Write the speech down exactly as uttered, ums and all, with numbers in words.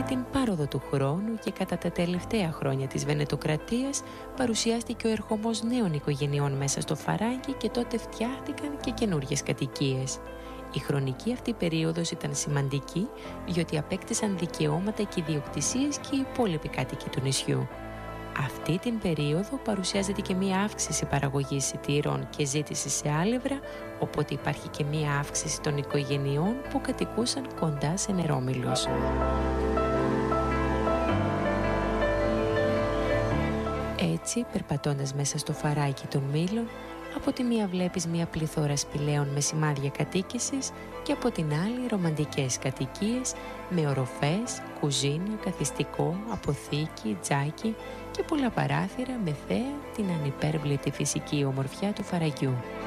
την πάροδο του χρόνου και κατά τα τελευταία χρόνια της Βενετοκρατίας παρουσιάστηκε ο ερχομός νέων οικογενειών μέσα στο Φαράγγι και τότε φτιάχτηκαν και καινούργιες κατοικίες. Η χρονική αυτή περίοδος ήταν σημαντική διότι απέκτησαν δικαιώματα και ιδιοκτησίες και οι υπόλοιποι κάτοικοι του νησιού. Αυτή την περίοδο παρουσιάζεται και μία αύξηση παραγωγής σιτήρων και ζήτηση σε άλευρα, οπότε υπάρχει και μία αύξηση των οικογενειών που κατοικούσαν κοντά σε νερόμυλους. Έτσι, περπατώντας μέσα στο φαράκι των μήλων, από τη μία βλέπεις μία πληθώρα σπηλαίων με σημάδια κατοίκησης και από την άλλη ρομαντικές κατοικίες με οροφές, κουζίνα, καθιστικό, αποθήκη, τζάκι και πολλά παράθυρα με θέα την ανυπέρβλητη φυσική ομορφιά του Φαραγιού.